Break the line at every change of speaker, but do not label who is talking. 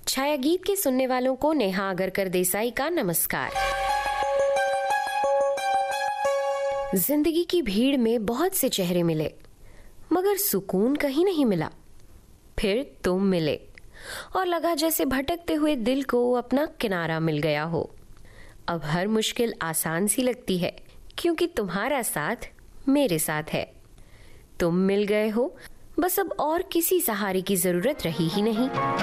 छाया गीत के सुनने वालों को नेहा आगरकर देसाई का नमस्कार। जिंदगी की भीड़ में बहुत से चेहरे मिले, मगर सुकून कहीं नहीं मिला। फिर तुम मिले और लगा जैसे भटकते हुए दिल को अपना किनारा मिल गया हो। अब हर मुश्किल आसान सी लगती है, क्योंकि तुम्हारा साथ मेरे साथ है। तुम मिल गए हो, बस अब और किसी सहारे की जरूरत रही ही नहीं।